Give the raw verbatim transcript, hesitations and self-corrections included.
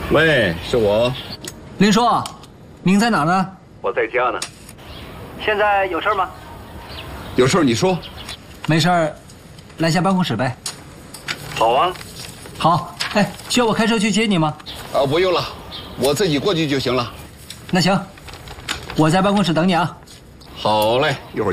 喂，是我。 林叔，您在哪呢？ 我在家呢。 现在有事吗？ 有事你说。 没事儿，来下办公室呗。 好啊。 好，哎，需要我开车去接你吗？ 啊，不用了，我自己过去就行了。 那行，我在办公室等你啊。 好嘞，一会儿。